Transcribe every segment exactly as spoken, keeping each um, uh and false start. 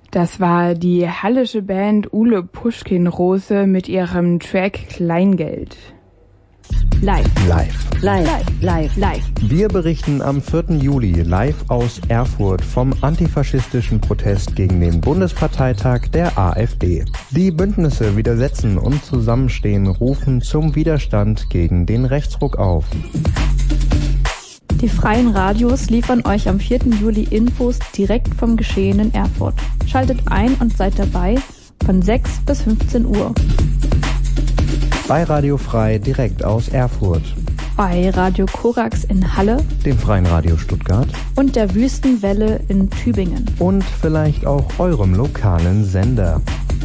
Das war die hallische Band Ule Puschkin-Rose mit ihrem Track Kleingeld. Live. Live. Live. Live. Live. Wir berichten am vierten Juli live aus Erfurt vom antifaschistischen Protest gegen den Bundesparteitag der AfD. Die Bündnisse Widersetzen und Zusammenstehen rufen zum Widerstand gegen den Rechtsruck auf. Die freien Radios liefern euch am vierten Juli Infos direkt vom Geschehen in Erfurt. Schaltet ein und seid dabei von sechs bis fünfzehn Uhr. Bei Radio Frei direkt aus Erfurt. Bei Radio Korax in Halle. Dem Freien Radio Stuttgart. Und der Wüstenwelle in Tübingen. Und vielleicht auch eurem lokalen Sender.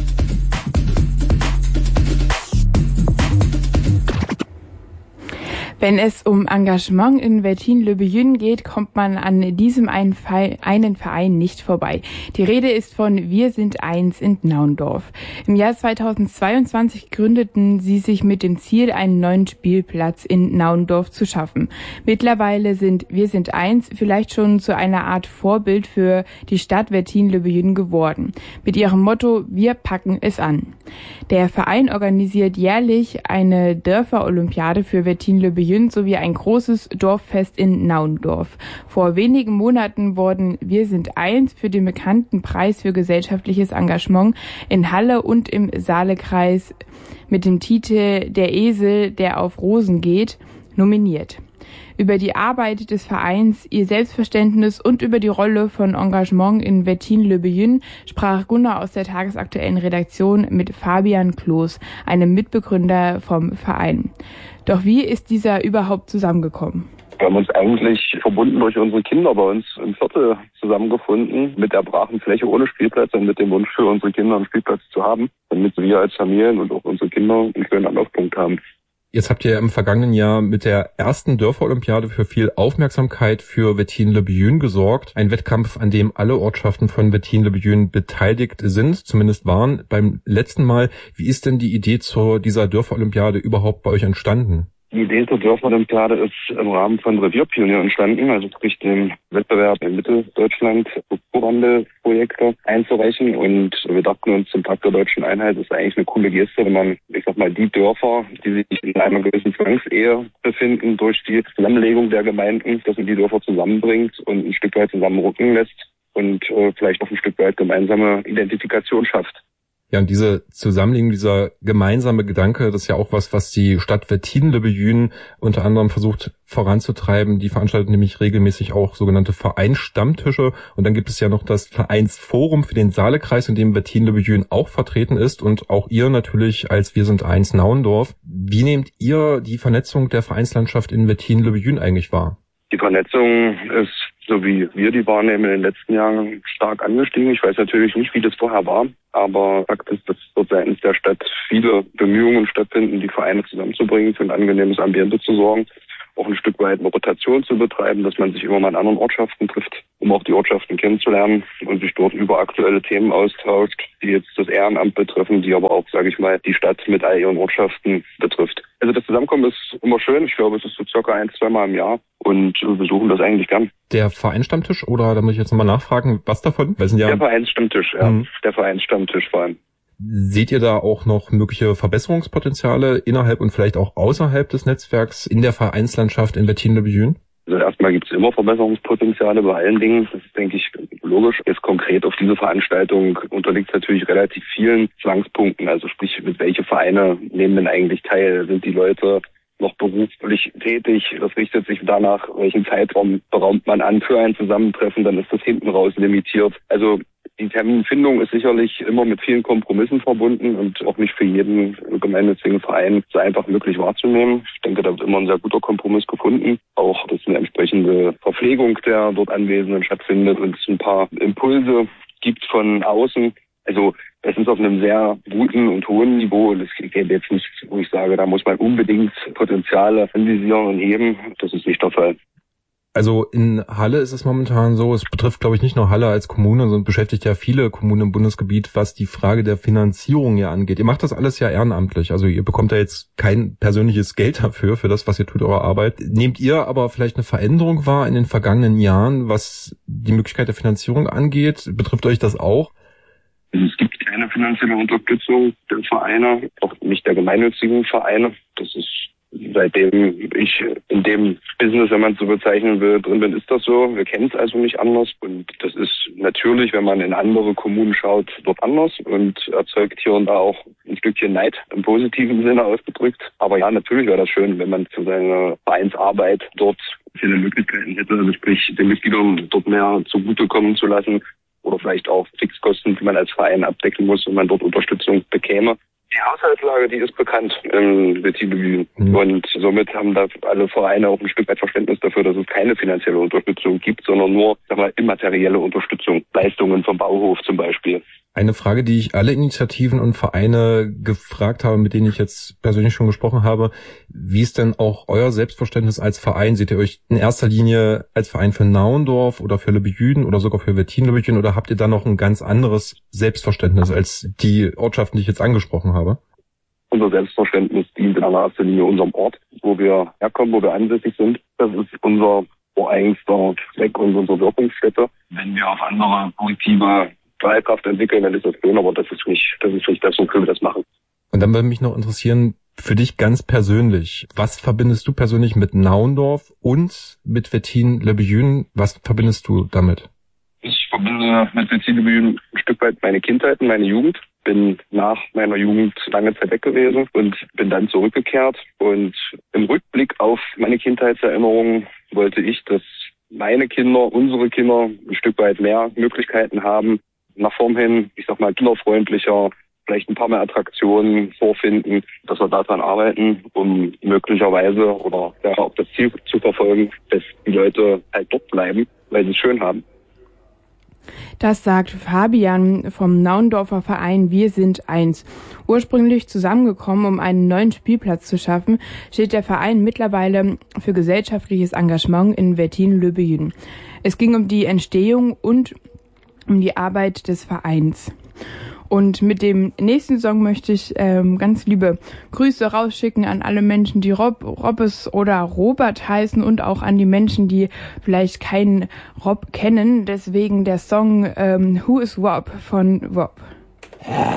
Wenn es um Engagement in Wettin-le-Beyün geht, kommt man an diesem einen, Fall, einen Verein nicht vorbei. Die Rede ist von Wir sind eins in Naundorf. Im Jahr zweitausendzweiundzwanzig gründeten sie sich mit dem Ziel, einen neuen Spielplatz in Naundorf zu schaffen. Mittlerweile sind Wir sind eins vielleicht schon zu einer Art Vorbild für die Stadt Wettin-le-Beyün geworden. Mit ihrem Motto Wir packen es an. Der Verein organisiert jährlich eine Dörfer-Olympiade für Wettin-le-Beyün sowie ein großes Dorffest in Naundorf. Vor wenigen Monaten wurden Wir sind eins für den bekannten Preis für gesellschaftliches Engagement in Halle und im Saalekreis mit dem Titel Der Esel, der auf Rosen geht, nominiert. Über die Arbeit des Vereins, ihr Selbstverständnis und über die Rolle von Engagement in Wettin-le-Beyün sprach Gunnar aus der tagesaktuellen Redaktion mit Fabian Kloß, einem Mitbegründer vom Verein. Doch wie ist dieser überhaupt zusammengekommen? Wir haben uns eigentlich verbunden durch unsere Kinder bei uns im Viertel zusammengefunden, mit der brachen Fläche ohne Spielplatz und mit dem Wunsch für unsere Kinder einen Spielplatz zu haben, damit wir als Familien und auch unsere Kinder einen schönen Anlaufpunkt haben. Jetzt habt ihr im vergangenen Jahr mit der ersten Dörfer-Olympiade für viel Aufmerksamkeit für Wettin-le-Beyün gesorgt. Ein Wettkampf, an dem alle Ortschaften von Wettin-le-Beyün beteiligt sind, zumindest waren beim letzten Mal. Wie ist denn die Idee zu dieser Dörfer-Olympiade überhaupt bei euch entstanden? Die Idee zur Dörfer-Olympiade ist im Rahmen von Revierpionier entstanden, also sprich dem Wettbewerb in Mitteldeutschland Strukturwandelprojekte einzureichen. Und wir dachten uns, zum Tag der deutschen Einheit ist eigentlich eine coole Geste, wenn man, ich sag mal, die Dörfer, die sich in einer gewissen Zwangsehe befinden, durch die Zusammenlegung der Gemeinden, dass man die Dörfer zusammenbringt und ein Stück weit zusammenrücken lässt und äh, vielleicht auch ein Stück weit gemeinsame Identifikation schafft. Ja, und diese Zusammenlegung, dieser gemeinsame Gedanke, das ist ja auch was, was die Stadt Wettin-le-Beyün unter anderem versucht voranzutreiben. Die veranstaltet nämlich regelmäßig auch sogenannte Vereinsstammtische. Und dann gibt es ja noch das Vereinsforum für den Saalekreis, in dem Wettin-le-Beyün auch vertreten ist und auch ihr natürlich als Wir sind eins Naundorf. Wie nehmt ihr die Vernetzung der Vereinslandschaft in Wettin-le-Beyün eigentlich wahr? Die Vernetzung ist, so wie wir die wahrnehmen, in den letzten Jahren stark angestiegen. Ich weiß natürlich nicht, wie das vorher war, aber Fakt ist, dass dort seitens der Stadt viele Bemühungen stattfinden, die Vereine zusammenzubringen, für ein angenehmes Ambiente zu sorgen, auch ein Stück weit eine Rotation zu betreiben, dass man sich immer mal in anderen Ortschaften trifft, um auch die Ortschaften kennenzulernen und sich dort über aktuelle Themen austauscht, die jetzt das Ehrenamt betreffen, die aber auch, sage ich mal, die Stadt mit all ihren Ortschaften betrifft. Also das Zusammenkommen ist immer schön. Ich glaube, es ist so circa ein, zweimal im Jahr und wir besuchen das eigentlich gern. Der Vereinsstammtisch, oder da muss ich jetzt nochmal nachfragen, was davon? Weil sind ja der Vereinsstammtisch, ja. Mhm. Der Vereinsstammtisch vor allem. Seht ihr da auch noch mögliche Verbesserungspotenziale innerhalb und vielleicht auch außerhalb des Netzwerks in der Vereinslandschaft in Wettin-le-Beyün? Also erstmal gibt es immer Verbesserungspotenziale bei allen Dingen. Das ist, denke ich, logisch. Jetzt konkret auf diese Veranstaltung unterliegt es natürlich relativ vielen Zwangspunkten. Also sprich, mit welche Vereine nehmen denn eigentlich teil? Sind die Leute noch beruflich tätig? Das richtet sich danach, welchen Zeitraum beraumt man an für ein Zusammentreffen. Dann ist das hinten raus limitiert. Also die Terminfindung ist sicherlich immer mit vielen Kompromissen verbunden und auch nicht für jeden gemeinnützigen Verein so einfach möglich wahrzunehmen. Ich denke, da wird immer ein sehr guter Kompromiss gefunden. Auch, dass eine entsprechende Verpflegung der dort Anwesenden stattfindet und es ein paar Impulse gibt von außen. Also es ist auf einem sehr guten und hohen Niveau. Es geht jetzt nicht, wo ich sage, da muss man unbedingt Potenziale anvisieren und heben. Das ist nicht der Fall. Also in Halle ist es momentan so, es betrifft, glaube ich, nicht nur Halle als Kommune, sondern beschäftigt ja viele Kommunen im Bundesgebiet, was die Frage der Finanzierung ja angeht. Ihr macht das alles ja ehrenamtlich, also ihr bekommt da jetzt kein persönliches Geld dafür, für das, was ihr tut, eure Arbeit. Nehmt ihr aber vielleicht eine Veränderung wahr in den vergangenen Jahren, was die Möglichkeit der Finanzierung angeht? Betrifft euch das auch? finanzielle Unterstützung der Vereine, auch nicht der gemeinnützigen Vereine. Das ist, seitdem ich in dem Business, wenn man es so bezeichnen will, drin bin, ist das so. Wir kennen es also nicht anders. Und das ist natürlich, wenn man in andere Kommunen schaut, dort anders und erzeugt hier und da auch ein Stückchen Neid im positiven Sinne ausgedrückt. Aber ja, natürlich wäre das schön, wenn man für seine Vereinsarbeit dort viele Möglichkeiten hätte, also sprich den Mitgliedern dort mehr zugutekommen zu lassen oder vielleicht auch Fixkosten, die man als Verein abdecken muss, wenn man dort Unterstützung bekäme. Die Haushaltslage, die ist bekannt im Wettine-le-Buyune. Mhm. Und somit haben da alle Vereine auch ein Stück weit Verständnis dafür, dass es keine finanzielle Unterstützung gibt, sondern nur, sag mal, immaterielle Unterstützung. Leistungen vom Bauhof zum Beispiel. Eine Frage, die ich alle Initiativen und Vereine gefragt habe, mit denen ich jetzt persönlich schon gesprochen habe: Wie ist denn auch euer Selbstverständnis als Verein? Seht ihr euch in erster Linie als Verein für Naundorf oder für Le Buyune oder sogar für Wettine-le-Buyune, oder habt ihr da noch ein ganz anderes Selbstverständnis als die Ortschaften, die ich jetzt angesprochen habe? Unser Selbstverständnis dient in erster Linie unserem Ort, wo wir herkommen, wo wir ansässig sind. Das ist unser ureigenster Zweck und unsere Wirkungsstätte. Wenn wir auf andere positive Strahlkraft entwickeln, dann ist das schön, aber das ist nicht, das ist nicht das, wofür wir das machen. Und dann würde mich noch interessieren, für dich ganz persönlich, was verbindest du persönlich mit Naundorf und mit Wettine-le-Buyune? Was verbindest du damit? Ich verbinde mit Wettine-le-Buyune ein Stück weit meine Kindheit und meine Jugend. Bin nach meiner Jugend lange Zeit weg gewesen und bin dann zurückgekehrt. Und im Rückblick auf meine Kindheitserinnerungen wollte ich, dass meine Kinder, unsere Kinder ein Stück weit mehr Möglichkeiten haben, nach vorn hin, ich sag mal, kinderfreundlicher, vielleicht ein paar mehr Attraktionen vorfinden, dass wir daran arbeiten, um möglicherweise oder ja, auch das Ziel zu verfolgen, dass die Leute halt dort bleiben, weil sie es schön haben. Das sagt Fabian vom Naundorfer Verein Wir sind eins. Ursprünglich zusammengekommen, um einen neuen Spielplatz zu schaffen, steht der Verein mittlerweile für gesellschaftliches Engagement in Wettine-le-Buyune. Es ging um die Entstehung und um die Arbeit des Vereins. Und mit dem nächsten Song möchte ich ähm, ganz liebe Grüße rausschicken an alle Menschen, die Rob, Robbes oder Robert heißen, und auch an die Menschen, die vielleicht keinen Rob kennen. Deswegen der Song ähm, Who is Rob von Rob.